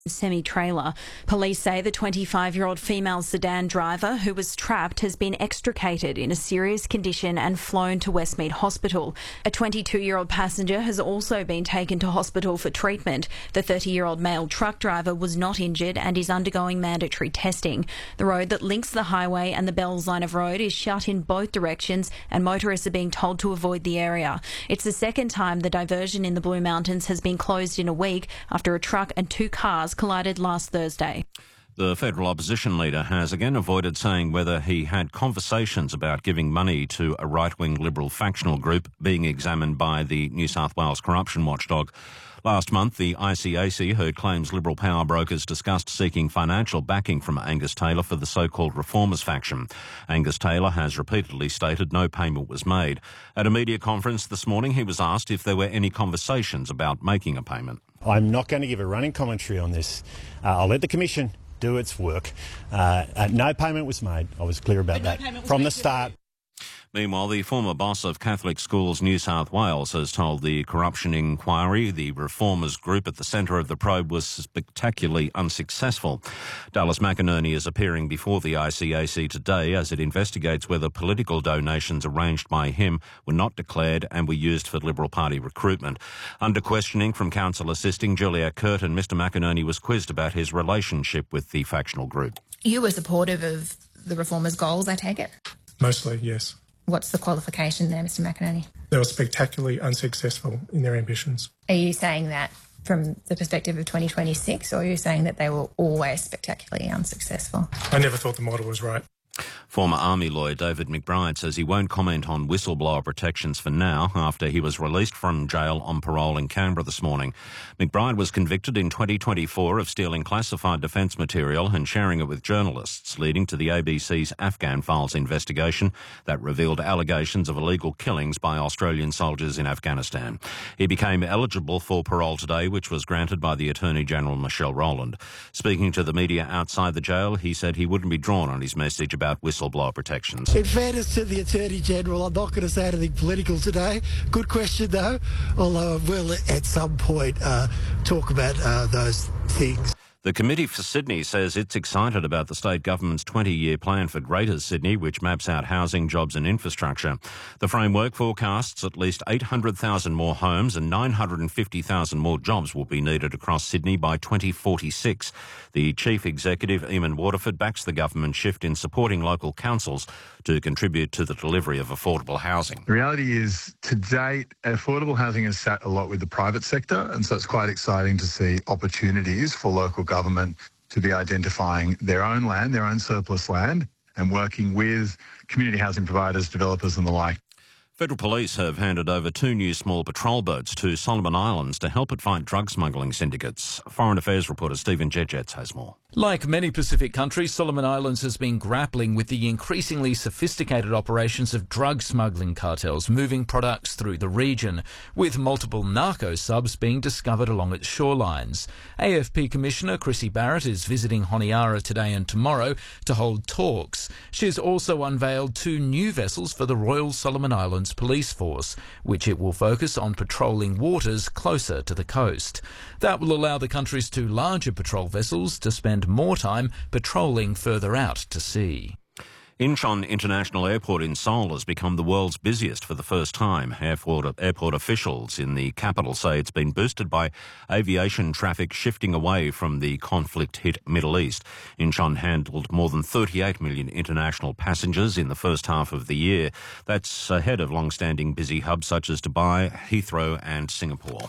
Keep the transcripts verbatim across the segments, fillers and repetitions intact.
semi-trailer. Police say the twenty-five-year-old female sedan driver who was trapped has been extricated in a serious condition and flown to Westmead Hospital. A twenty-two-year-old passenger has also been taken to hospital for treatment. The thirty-year-old male truck driver was not injured and is undergoing mandatory testing. The road that links the highway and the Bells line of road is shut in both directions and motorists are being told to avoid the area. It's the second time the diversion in the Blue Mountains has been closed in a week after a truck and two cars collided last Thursday. The federal opposition leader has again avoided saying whether he had conversations about giving money to a right-wing Liberal factional group being examined by the New South Wales corruption watchdog. Last month, the I C A C heard claims Liberal power brokers discussed seeking financial backing from Angus Taylor for the so-called Reformers faction. Angus Taylor has repeatedly stated no payment was made. At a media conference this morning, he was asked if there were any conversations about making a payment. I'm not going to give a running commentary on this. Uh, I'll let the Commission do its work. Uh, uh, no payment was made. I was clear about but that no from the start. Meanwhile, the former boss of Catholic Schools New South Wales has told the corruption inquiry the Reformers group at the centre of the probe was spectacularly unsuccessful. Dallas McInerney is appearing before the I C A C today as it investigates whether political donations arranged by him were not declared and were used for Liberal Party recruitment. Under questioning from counsel assisting Juliet Curtin, Mr McInerney was quizzed about his relationship with the factional group. You were supportive of the Reformers' goals, I take it? Mostly, yes. What's the qualification there, Mr McInerney? They were spectacularly unsuccessful in their ambitions. Are you saying that from the perspective of twenty twenty-six, or are you saying that they were always spectacularly unsuccessful? I never thought the model was right. Former Army lawyer David McBride says he won't comment on whistleblower protections for now after he was released from jail on parole in Canberra this morning. McBride was convicted in twenty twenty-four of stealing classified defence material and sharing it with journalists, leading to the A B C's Afghan Files investigation that revealed allegations of illegal killings by Australian soldiers in Afghanistan. He became eligible for parole today, which was granted by the Attorney-General Michelle Rowland. Speaking to the media outside the jail, he said he wouldn't be drawn on his message about whistleblower protections. In fairness to the Attorney-General, I'm not going to say anything political today. Good question, though, although I will at some point uh, talk about uh, those things. The Committee for Sydney says it's excited about the state government's twenty-year plan for Greater Sydney, which maps out housing, jobs and infrastructure. The framework forecasts at least eight hundred thousand more homes and nine hundred fifty thousand more jobs will be needed across Sydney by twenty forty-six. The Chief Executive, Eamon Waterford, backs the government shift in supporting local councils to contribute to the delivery of affordable housing. The reality is, to date, affordable housing has sat a lot with the private sector, and so it's quite exciting to see opportunities for local government to be identifying their own land, their own surplus land, and working with community housing providers, developers and the like. Federal Police have handed over two new small patrol boats to Solomon Islands to help it fight drug smuggling syndicates. Foreign Affairs reporter Stephen Jedgetz has more. Like many Pacific countries, Solomon Islands has been grappling with the increasingly sophisticated operations of drug smuggling cartels moving products through the region, with multiple narco subs being discovered along its shorelines. A F P Commissioner Chrissy Barrett is visiting Honiara today and tomorrow to hold talks. She has also unveiled two new vessels for the Royal Solomon Islands Police Force, which it will focus on patrolling waters closer to the coast. That will allow the country's two larger patrol vessels to spend more time patrolling further out to sea. Incheon International Airport in Seoul has become the world's busiest for the first time. Airport, airport officials in the capital say it's been boosted by aviation traffic shifting away from the conflict-hit Middle East. Incheon handled more than thirty-eight million international passengers in the first half of the year. That's ahead of long-standing busy hubs such as Dubai, Heathrow and Singapore.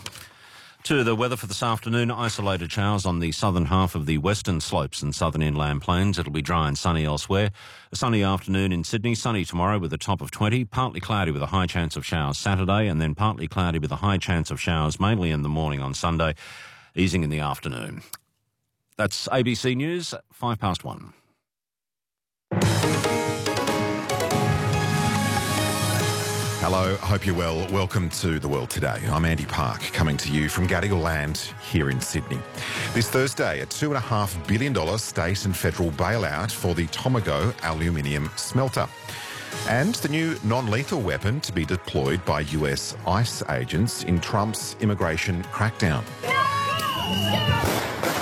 To the weather for this afternoon, isolated showers on the southern half of the western slopes and southern inland plains. It'll be dry and sunny elsewhere. A sunny afternoon in Sydney, sunny tomorrow with a top of twenty, partly cloudy with a high chance of showers Saturday, and then partly cloudy with a high chance of showers mainly in the morning on Sunday, easing in the afternoon. That's A B C News, five past one. Hello, hope you're well. Welcome to The World Today. I'm Andy Park, coming to you from Gadigal Land here in Sydney. This Thursday, a two point five billion dollars state and federal bailout for the Tomago aluminium smelter. And the new non-lethal weapon to be deployed by U S ICE agents in Trump's immigration crackdown. No!